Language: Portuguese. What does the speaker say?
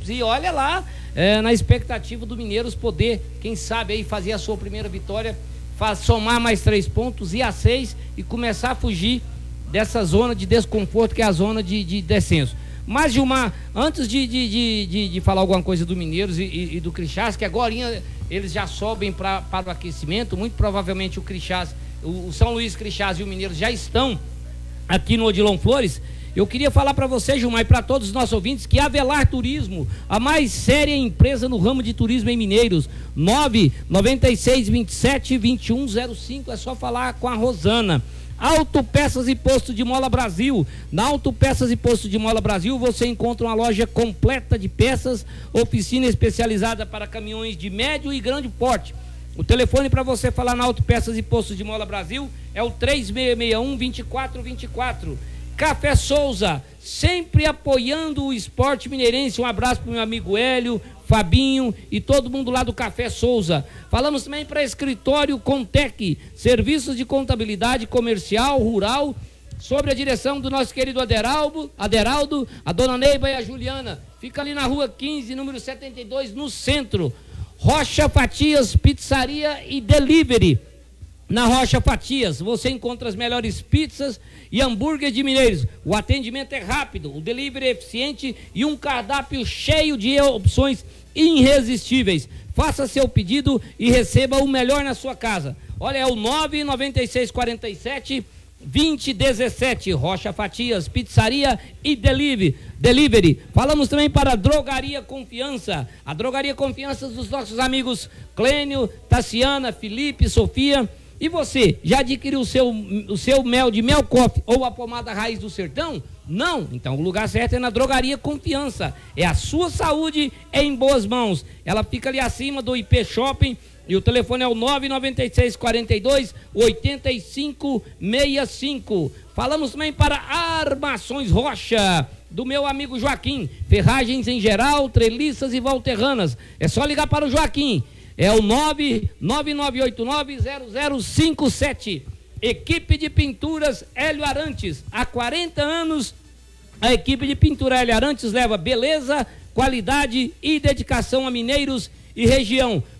equipes e olha lá, na expectativa do Mineiros poder, quem sabe aí fazer a sua primeira vitória, somar mais 3 pontos, ir a 6 e começar a fugir dessa zona de desconforto que é a zona de descenso. Mas, Gilmar, antes de falar alguma coisa do Mineiros e do Crixás, que agora eles já sobem para o aquecimento, muito provavelmente o Crixás, o São Luís Crixás e o Mineiros já estão aqui no Odilon Flores. Eu queria falar para você, Gilmar, e para todos os nossos ouvintes, que a Avelar Turismo, a mais séria empresa no ramo de turismo em Mineiros, 996272105, é só falar com a Rosana. Autopeças e Posto de Mola Brasil. Na Autopeças e Posto de Mola Brasil você encontra uma loja completa de peças, oficina especializada para caminhões de médio e grande porte. O telefone para você falar na Autopeças e Posto de Mola Brasil é o 3661-2424. Café Souza, sempre apoiando o esporte mineirense. Um abraço para o meu amigo Hélio, Fabinho e todo mundo lá do Café Souza. Falamos também para Escritório Contec, serviços de contabilidade comercial, rural, sobre a direção do nosso querido Aderaldo, a dona Neiva e a Juliana. Fica ali na rua 15, número 72, no centro. Rocha Fatias, pizzaria e delivery. Na Rocha Fatias, você encontra as melhores pizzas e hambúrguer de Mineiros. O atendimento é rápido, o delivery é eficiente e um cardápio cheio de opções irresistíveis. Faça seu pedido e receba o melhor na sua casa. Olha, é o 99647-2017. Rocha Fatias, pizzaria e delivery. Falamos também para a Drogaria Confiança. A Drogaria Confiança dos nossos amigos Clênio, Tassiana, Felipe, Sofia. E você, já adquiriu o seu mel de Mel Coffee ou a pomada Raiz do Sertão? Não? Então o lugar certo é na Drogaria Confiança. É a sua saúde em boas mãos. Ela fica ali acima do IP Shopping e o telefone é o 99642-8565. Falamos também para Armações Rocha, do meu amigo Joaquim. Ferragens em geral, treliças e valterranas. É só ligar para o Joaquim. É o 999890057. Equipe de Pinturas Hélio Arantes. Há 40 anos, a equipe de pintura Hélio Arantes leva beleza, qualidade e dedicação a mineiros e região.